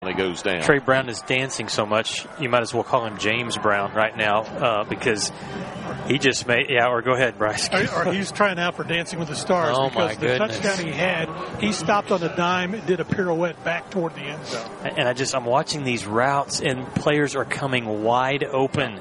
It goes down. Trey Brown is dancing so much, you might as well call him James Brown right now because he just made, or go ahead, Bryce. Or he's trying out for Dancing with the Stars because the touchdown he had, he stopped on a dime and did a pirouette back toward the end zone. And I'm watching these routes and players are coming wide open.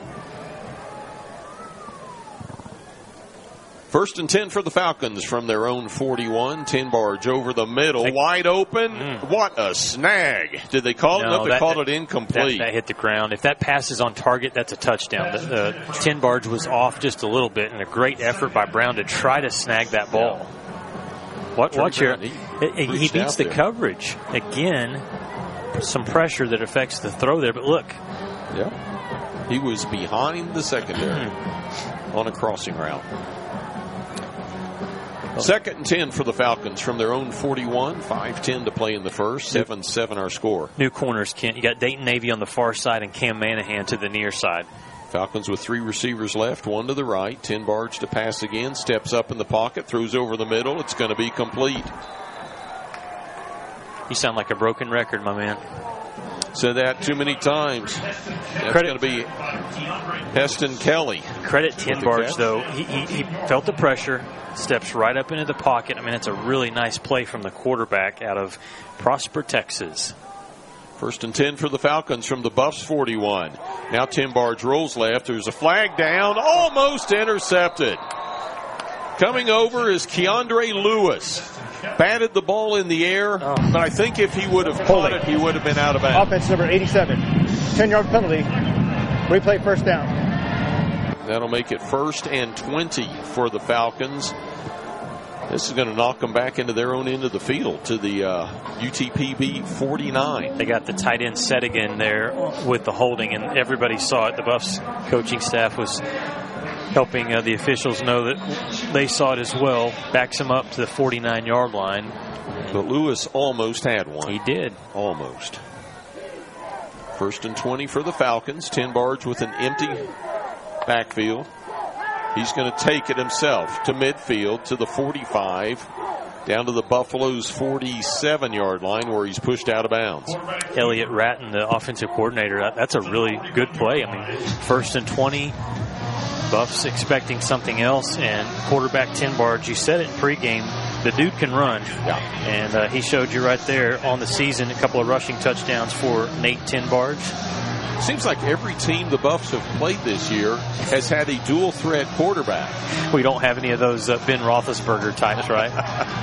1st and 10 for the Falcons from their own 41. Tinbarge over the middle, wide open. What a snag. Did they call it? No, they called it incomplete. That hit the ground. If that pass is on target, that's a touchdown. The Tinbarge was off just a little bit, and a great effort by Brown to try to snag that ball. Watch here. He beats the coverage. Again, some pressure that affects the throw there, but look. Yeah. He was behind the secondary on a crossing route. 2nd and 10 for the Falcons from their own 41. 5:10 to play in the first. 7-7 our score. New corners, Kent. You got Dayton Navy on the far side and Cam Manahan to the near side. Falcons with 3 receivers left, 1 to the right. Tinbarge to pass again. Steps up in the pocket. Throws over the middle. It's going to be complete. You sound like a broken record, my man. Said that too many times. That's going to be Heston Kelly. Credit Tinbarge, though. He felt the pressure, steps right up into the pocket. I mean, it's a really nice play from the quarterback out of Prosper, Texas. 1st and 10 for the Falcons from the Buffs 41. Now Tinbarge rolls left. There's a flag down. Almost intercepted. Coming over is Keandre Lewis. Batted the ball in the air, but I think if he would have caught it, he would have been out of bounds. Offense number 87. 10-yard penalty. Replay first down. That'll make it 1st and 20 for the Falcons. This is going to knock them back into their own end of the field to the UTPB 49. They got the tight end set again there with the holding, and everybody saw it. The Buffs coaching staff was helping the officials know that they saw it as well. Backs him up to the 49-yard line. But Lewis almost had one. He did. Almost. 1st and 20 for the Falcons. Tinbarge with an empty backfield. He's going to take it himself to midfield to the 45. Down to the Buffalo's 47-yard line where he's pushed out of bounds. Elliott Ratton, the offensive coordinator, that's a really good play. I mean, 1st and 20. Buffs expecting something else, and quarterback Tinbarge, you said it in pregame, the dude can run. Yeah. And he showed you right there on the season a couple of rushing touchdowns for Nate Tinbarge. Seems like every team the Buffs have played this year has had a dual threat quarterback. We don't have any of those Ben Roethlisberger types, right?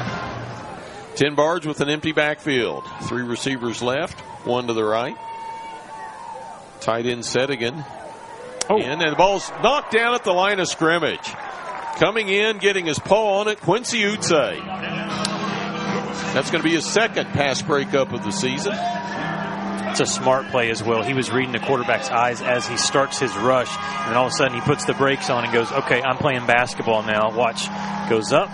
Tinbarge with an empty backfield. 3 receivers left, 1 to the right. Tight end Sedigan. And the ball's knocked down at the line of scrimmage. Coming in, getting his paw on it, Quincy Utze. That's going to be his 2nd pass breakup of the season. It's a smart play as well. He was reading the quarterback's eyes as he starts his rush, and all of a sudden he puts the brakes on and goes, okay, I'm playing basketball now. Watch. Goes up.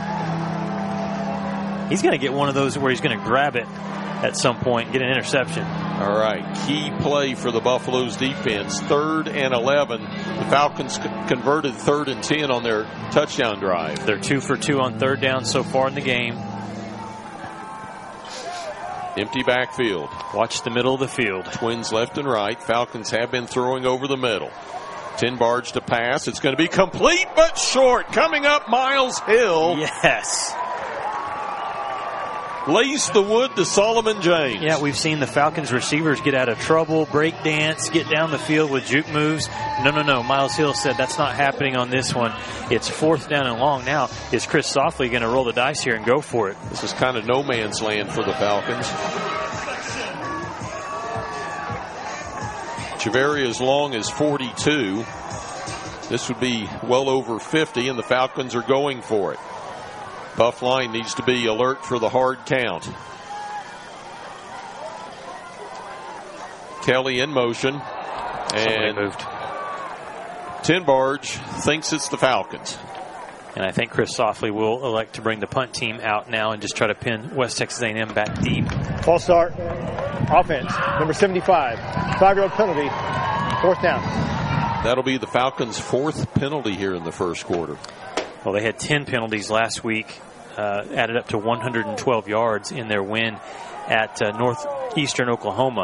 He's going to get one of those where he's going to grab it at some point, get an interception. All right, key play for the Buffalo's defense. 3rd and 11. The Falcons converted 3rd and 10 on their touchdown drive. They're 2 for 2 on 3rd down so far in the game. Empty backfield. Watch the middle of the field. Twins left and right. Falcons have been throwing over the middle. Tinbarge to pass. It's going to be complete but short. Coming up, Miles Hill. Yes. Lays the wood to Solomon James. Yeah, we've seen the Falcons receivers get out of trouble, break dance, get down the field with juke moves. No. Miles Hill said that's not happening on this one. It's 4th down and long. Now, is Chris Softly going to roll the dice here and go for it? This is kind of no man's land for the Falcons. Chavarria as long as 42. This would be well over 50, and the Falcons are going for it. Buff line needs to be alert for the hard count. Kelly in motion. And moved. Tinbarge thinks it's the Falcons. And I think Chris Softly will elect to bring the punt team out now and just try to pin West Texas A&M back deep. False start. Offense, number 75. 5-yard penalty. 4th down. That'll be the Falcons' 4th penalty here in the first quarter. Well, they had 10 penalties last week, added up to 112 yards in their win at Northeastern Oklahoma.